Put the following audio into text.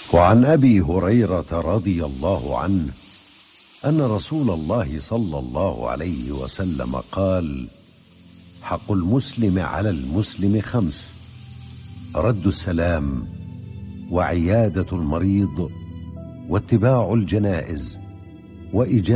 وعن أبي هريرة رضي الله عنه أن رسول الله صلى الله عليه وسلم قال: حق المسلم على المسلم 5: رد السلام، وعيادة المريض، واتباع الجنائز، وإجابة